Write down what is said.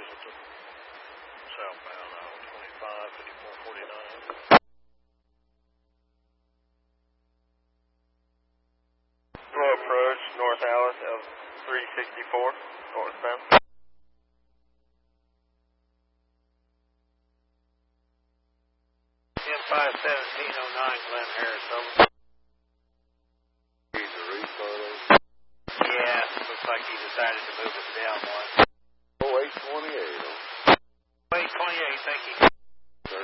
Hazleton, southbound I-25, 5449. Slow approach, North Alice, L364, northbound. 10-5-1709, Glen Harris, over. He's a repo. Yeah, looks like he decided to move us down one.